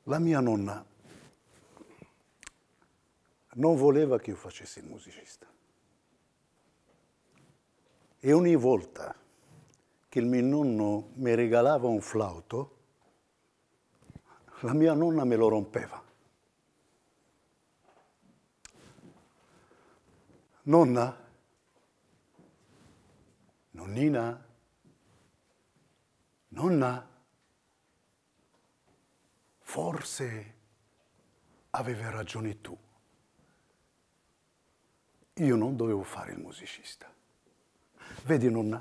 La mia nonna non voleva che io facessi il musicista. E ogni volta che il mio nonno mi regalava un flauto, la mia nonna me lo rompeva. Nonna? Nonnina? Nonna? Forse avevi ragione tu. Io non dovevo fare il musicista. Vedi, nonna?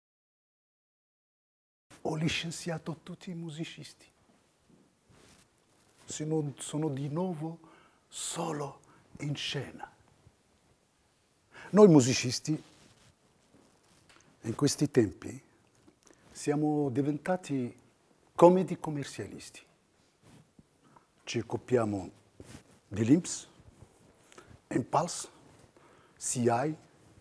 Ho licenziato tutti i musicisti. Sono di nuovo solo in scena. Noi musicisti, in questi tempi, siamo diventati come dei commercialisti. Ci occupiamo di Linps, Impulse, CI,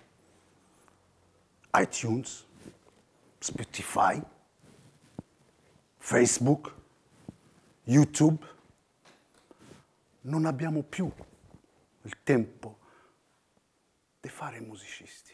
iTunes, Spotify, Facebook, YouTube. Non abbiamo più il tempo di fare i musicisti.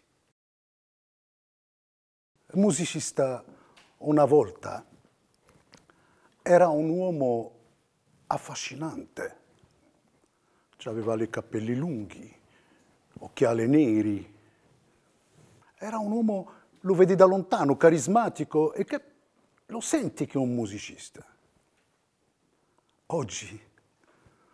Il musicista una volta era un uomo affascinante. Aveva i capelli lunghi, occhiali neri. Era un uomo, lo vedi da lontano, carismatico e che lo senti che è un musicista. Oggi